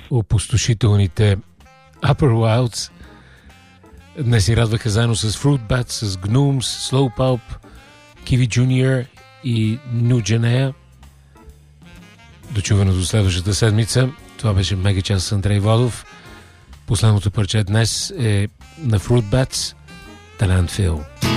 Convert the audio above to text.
опустошителните Upper Wilds. Днес си радваха заедно с Fruit Bats, с Gnomes, Slow Pulp, Kiwi Junior и New Genea. Дочувано до следващата седмица. Това беше Мега час с Андрей Водов. Последното парче днес е на Fruit Bats, The Landfill.